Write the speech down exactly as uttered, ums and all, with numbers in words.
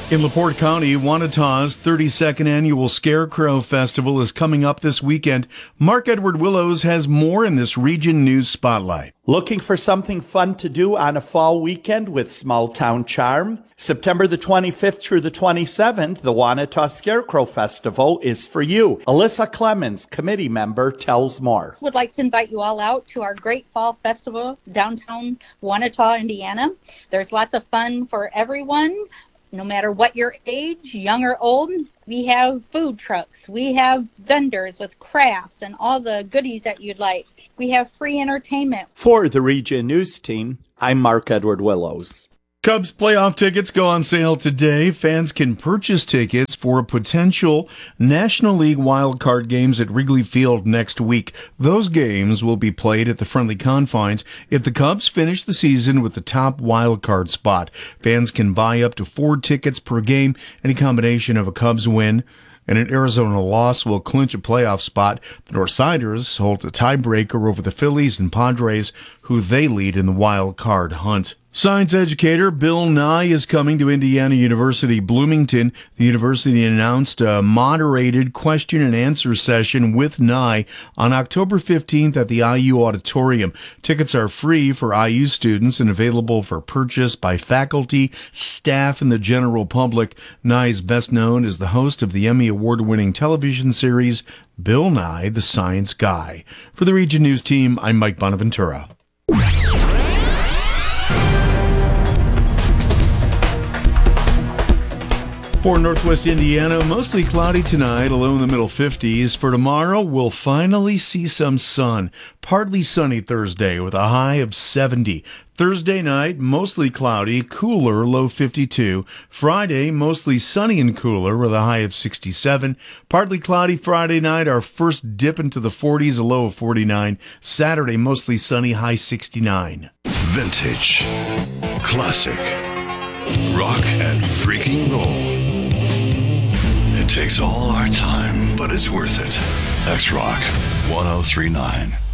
In LaPorte County, Wanata's thirty-second Annual Scarecrow Festival is coming up this weekend. Mark Edward Willows has more in this Region News Spotlight. Looking for something fun to do on a fall weekend with small town charm? September the twenty-fifth through the twenty-seventh, the Wanata Scarecrow Festival is for you. Alyssa Clemens, committee member, tells more. Would like to invite you all out to our great fall festival downtown Wanata, Indiana. There's lots of fun for everyone. No matter what your age, young or old, we have food trucks. We have vendors with crafts and all the goodies that you'd like. We have free entertainment. For the Region News Team, I'm Mark Edward Willows. Cubs playoff tickets go on sale today. Fans can purchase tickets for potential National League wildcard games at Wrigley Field next week. Those games will be played at the friendly confines if the Cubs finish the season with the top wildcard spot. Fans can buy up to four tickets per game. Any combination of a Cubs win and an Arizona loss will clinch a playoff spot. The Northsiders hold a tiebreaker over the Phillies and Padres, who they lead in the wild card hunt. Science educator Bill Nye is coming to Indiana University Bloomington. The university announced a moderated question and answer session with Nye on October fifteenth at the I U Auditorium. Tickets are free for I U students and available for purchase by faculty, staff, and the general public. Nye is best known as the host of the Emmy Award-winning television series Bill Nye, the Science Guy. For the Region News Team, I'm Mike Bonaventura. For Northwest Indiana, mostly cloudy tonight, a low in the middle fifties. For tomorrow, we'll finally see some sun. Partly sunny Thursday with a high of seventy. Thursday night, mostly cloudy, cooler, low fifty-two. Friday, mostly sunny and cooler with a high of sixty-seven. Partly cloudy Friday night, our first dip into the forties, a low of forty-nine. Saturday, mostly sunny, high sixty-nine. Vintage, classic, rock and freaking roll. It takes all our time, but it's worth it. X-Rock one oh three point nine.